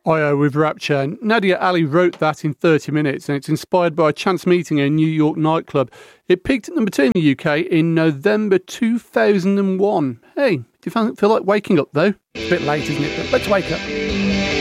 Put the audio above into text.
IO with Rapture. Nadia Ali wrote that in 30 minutes, and it's inspired by a chance meeting in a New York nightclub. It peaked at number 2 in the UK in November 2001. Hey, do you feel like waking up, though? It's a bit late, isn't it? But let's wake up.